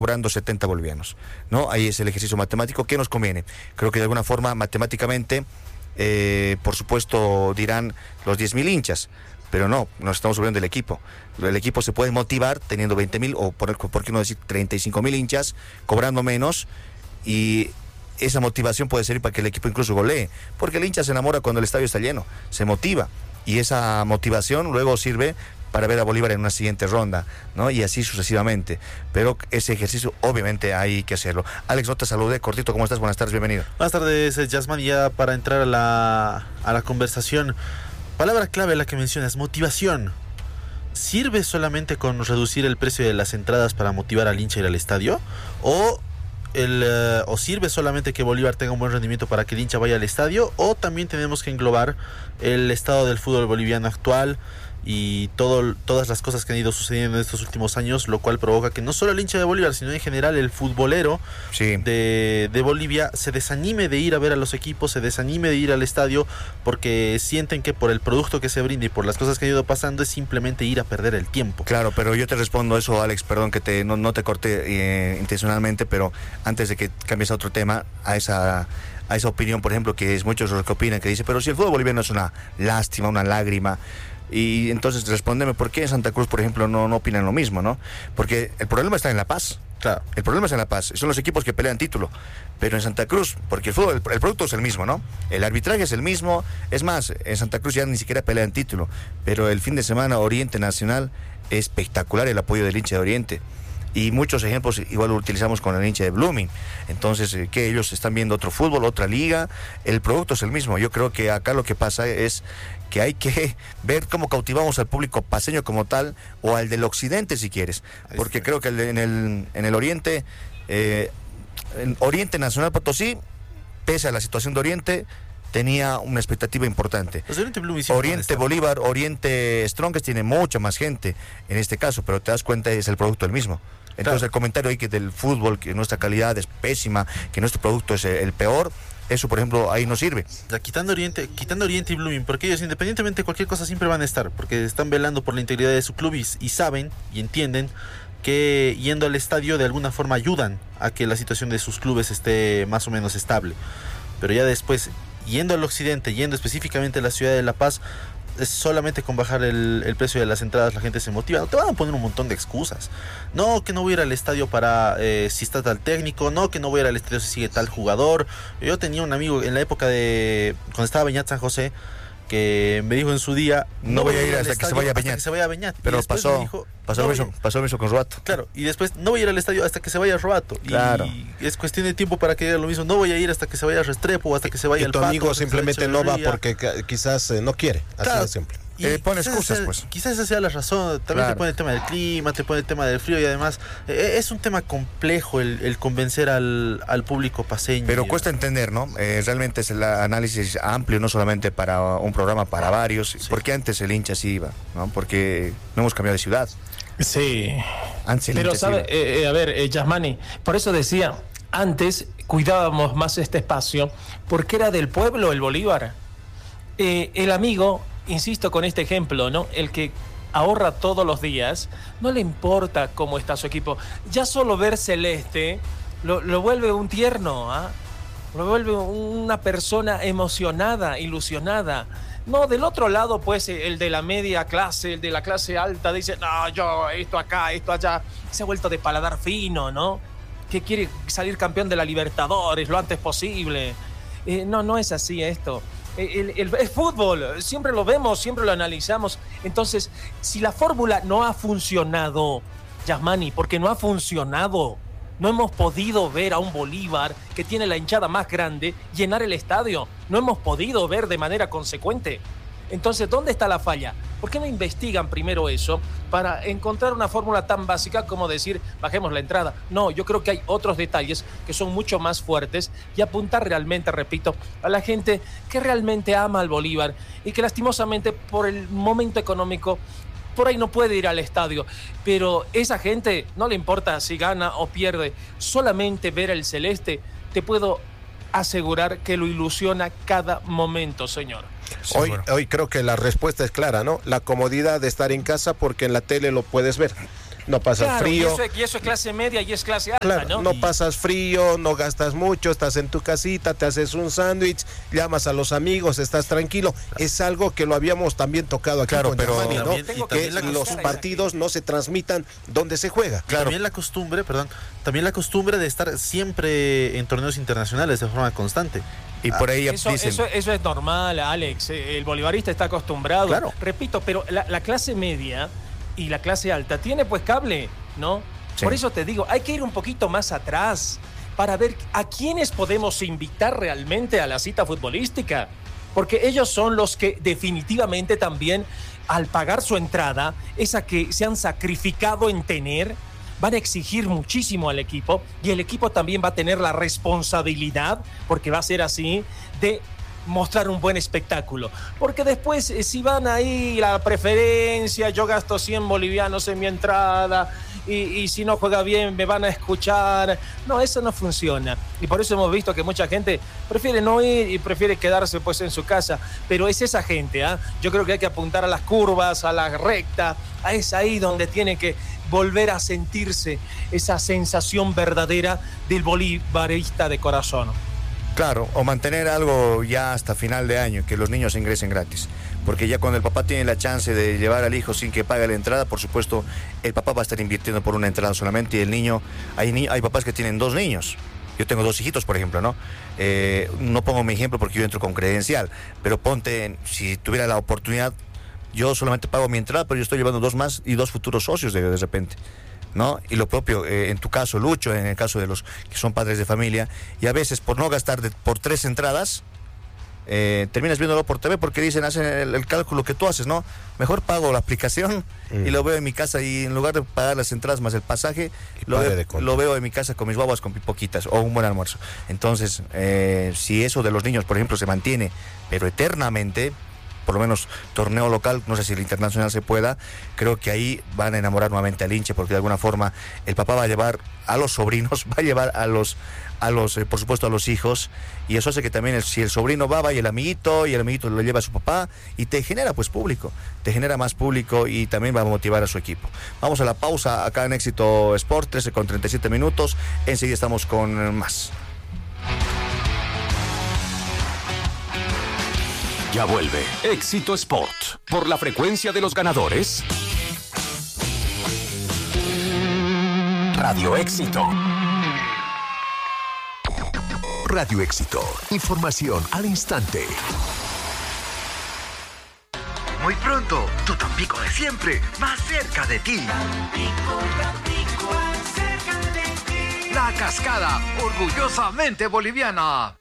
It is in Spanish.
cobrando 70 bolivianos, ¿no? Ahí es el ejercicio matemático. ¿Qué nos conviene? Creo que de alguna forma, matemáticamente, por supuesto, dirán los 10.000 hinchas, pero no, nos estamos olvidando del equipo. El equipo se puede motivar teniendo 20.000 o, por qué no decir, 35.000 hinchas, cobrando menos, y esa motivación puede servir para que el equipo incluso golee, porque el hincha se enamora cuando el estadio está lleno, se motiva, y esa motivación luego sirve para ver a Bolívar en una siguiente ronda, ¿no? Y así sucesivamente. Pero ese ejercicio obviamente hay que hacerlo. Alex, no te saludé, cortito, ¿cómo estás? Buenas tardes, bienvenido. Buenas tardes, Yasmán, ya para entrar a la conversación. Palabra clave la que mencionas, motivación. ¿Sirve solamente con reducir el precio de las entradas para motivar al hincha a ir al estadio? ¿O sirve solamente que Bolívar tenga un buen rendimiento para que el hincha vaya al estadio? ¿O también tenemos que englobar el estado del fútbol boliviano actual y todas las cosas que han ido sucediendo en estos últimos años, lo cual provoca que no solo el hincha de Bolívar, sino en general el futbolero de Bolivia se desanime de ir a ver a los equipos, se desanime de ir al estadio, porque sienten que por el producto que se brinda y por las cosas que han ido pasando es simplemente ir a perder el tiempo? Claro, pero yo te respondo eso, Alex, perdón que no te corté intencionalmente, pero antes de que cambies a otro tema, a esa opinión, por ejemplo, que es muchos los que opinan, que dice, pero si el fútbol boliviano es una lástima, una lágrima. Y entonces respóndeme, ¿por qué en Santa Cruz, por ejemplo, no opinan lo mismo, no? Porque el problema está en La Paz. Claro. El problema está en La Paz. Son los equipos que pelean título. Pero en Santa Cruz, porque el fútbol, el producto es el mismo, ¿no? El arbitraje es el mismo. Es más, en Santa Cruz ya ni siquiera pelean título. Pero el fin de semana, Oriente Nacional, es espectacular el apoyo del hincha de Oriente. Y muchos ejemplos igual lo utilizamos con el hincha de Blooming. Entonces, que ellos están viendo otro fútbol, otra liga. El producto es el mismo. Yo creo que acá lo que pasa es que hay que ver cómo cautivamos al público paceño como tal, o al del occidente si quieres, porque creo que en el oriente, en Oriente Nacional Potosí, pese a la situación de Oriente, tenía una expectativa importante. Oriente Bolívar, Oriente Strongest tiene mucha más gente en este caso, pero te das cuenta, es el producto el mismo. Entonces claro, el comentario ahí que del fútbol, que nuestra calidad es pésima, que nuestro producto es el peor, eso, por ejemplo, ahí no sirve. Quitando Oriente y Blooming, porque ellos, independientemente de cualquier cosa, siempre van a estar, porque están velando por la integridad de su club y saben y entienden que yendo al estadio de alguna forma ayudan a que la situación de sus clubes esté más o menos estable. Pero ya después, yendo al occidente, yendo específicamente a la ciudad de La Paz, es solamente con bajar el precio de las entradas la gente se motiva. Te van a poner un montón de excusas. No, que no voy a ir al estadio para si está tal técnico. No, que no voy a ir al estadio si sigue tal jugador. Yo tenía un amigo en la época de cuando estaba Beñat San José, que me dijo en su día, no voy a ir hasta que se vaya a Beñat. Pero pasó eso con Roato. Claro, y después no voy a ir al estadio hasta que se vaya Roato. Claro. Y es cuestión de tiempo para que diga lo mismo. No voy a ir hasta que se vaya Restrepo o hasta que se vaya el tu Pato, amigo simplemente no va porque quizás no quiere. Así de simple. Pone excusas, pues. Quizás esa sea la razón. También te pone el tema del clima, te pone el tema del frío, y además es un tema complejo el convencer al público paceño. Pero cuesta entender, ¿no? Realmente es el análisis amplio, no solamente para un programa, para varios. Sí. Porque antes el hincha sí iba, ¿no? Porque no hemos cambiado de ciudad. Sí. Antes pero sabe, a ver, Yasmani, por eso decía, antes cuidábamos más este espacio, porque era del pueblo el Bolívar. El amigo, insisto con este ejemplo, ¿no? El que ahorra todos los días, no le importa cómo está su equipo. Ya solo ver celeste lo vuelve un tierno, ¿ah? Lo vuelve una persona emocionada, ilusionada. No, del otro lado, pues, el de la media clase, el de la clase alta, dice, no, yo, esto acá, esto allá. Se ha vuelto de paladar fino, ¿no? Que quiere salir campeón de la Libertadores lo antes posible. No es así esto. El fútbol, siempre lo vemos, siempre lo analizamos. Entonces, si la fórmula no ha funcionado, Yasmani, porque no ha funcionado, no hemos podido ver a un Bolívar que tiene la hinchada más grande llenar el estadio. No hemos podido ver de manera consecuente. Entonces, ¿dónde está la falla? ¿Por qué no investigan primero eso para encontrar una fórmula tan básica como decir, bajemos la entrada? No, yo creo que hay otros detalles que son mucho más fuertes y apuntar realmente, repito, a la gente que realmente ama al Bolívar y que lastimosamente por el momento económico por ahí no puede ir al estadio, pero esa gente no le importa si gana o pierde, solamente ver el celeste, te puedo asegurar que lo ilusiona cada momento, señor. Hoy creo que la respuesta es clara, ¿no? La comodidad de estar en casa porque en la tele lo puedes ver. no pasas frío. Y eso es clase media y es clase alta, Claro, no pasas frío, no gastas mucho, estás en tu casita, te haces un sándwich, llamas a los amigos, estás tranquilo. Es algo que lo habíamos también tocado aquí con Yamani, ¿no? Que los partidos no se transmitan donde se juega. Claro. También la costumbre de estar siempre en torneos internacionales de forma constante. Y por ahí eso es normal, Alex. El bolivarista está acostumbrado. Claro. Repito, pero la clase media y la clase alta tiene pues cable, ¿no? Sí. Por eso te digo, hay que ir un poquito más atrás para ver a quiénes podemos invitar realmente a la cita futbolística. Porque ellos son los que definitivamente también, al pagar su entrada, esa que se han sacrificado en tener, van a exigir muchísimo al equipo y el equipo también va a tener la responsabilidad, porque va a ser así, de mostrar un buen espectáculo. Porque después, si van ahí la preferencia, yo gasto 100 bolivianos en mi entrada y si no juega bien me van a escuchar. No, eso no funciona. Y por eso hemos visto que mucha gente prefiere no ir y prefiere quedarse pues en su casa. Pero es esa gente, ¿eh? Yo creo que hay que apuntar a las curvas, a la recta. Es ahí donde tiene que volver a sentirse esa sensación verdadera del bolivarista de corazón. Claro, o mantener algo ya hasta final de año, que los niños ingresen gratis. Porque ya cuando el papá tiene la chance de llevar al hijo sin que pague la entrada, por supuesto, el papá va a estar invirtiendo por una entrada solamente y el niño, hay papás que tienen 2 niños. Yo tengo 2 hijitos, por ejemplo, ¿no? No pongo mi ejemplo porque yo entro con credencial, pero ponte, si tuviera la oportunidad, yo solamente pago mi entrada, pero yo estoy llevando 2 más y 2 futuros socios de repente, ¿no? Y lo propio, en tu caso, Lucho, en el caso de los que son padres de familia, y a veces por no gastar por 3 entradas, terminas viéndolo por TV porque hacen el cálculo que tú haces, ¿no? Mejor pago la aplicación y lo veo en mi casa y en lugar de pagar las entradas más el pasaje, lo veo en mi casa con mis guaguas con pipoquitas o un buen almuerzo. Entonces, si eso de los niños, por ejemplo, se mantiene, pero eternamente, por lo menos torneo local, no sé si el internacional se pueda, creo que ahí van a enamorar nuevamente al hinche, porque de alguna forma el papá va a llevar a los sobrinos, va a llevar a los por supuesto a los hijos, y eso hace que también si el sobrino va y el amiguito lo lleva a su papá, y te genera pues público, te genera más público y también va a motivar a su equipo. Vamos a la pausa acá en Éxito Sport, 13:37, enseguida estamos con más. Ya vuelve Éxito Sport por la frecuencia de los ganadores. Radio Éxito. Radio Éxito. Información al instante. Muy pronto, tu Tampico de siempre, más cerca de ti. Tampico, más cerca de ti. La Cascada, orgullosamente boliviana.